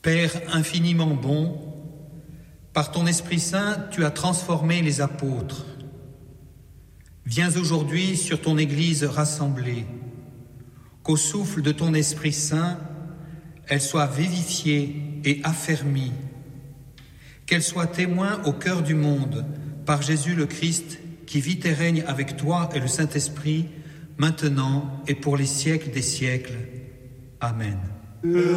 Père infiniment bon, par ton Esprit Saint, tu as transformé les apôtres. Viens aujourd'hui sur ton Église rassemblée, qu'au souffle de ton Esprit Saint, elle soit vivifiée et affermie, qu'elle soit témoin au cœur du monde, par Jésus le Christ, qui vit et règne avec toi et le Saint-Esprit, maintenant et pour les siècles des siècles. Amen.